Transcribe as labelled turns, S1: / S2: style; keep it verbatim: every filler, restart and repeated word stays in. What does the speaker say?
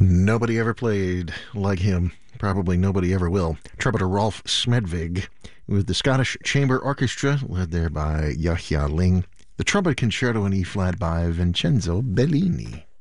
S1: Nobody ever played like him. Probably nobody ever will. Trumpeter Rolf Smedvig with the Scottish Chamber Orchestra, led there by Yahya Ling. The Trumpet Concerto in E-flat by Vincenzo Bellini.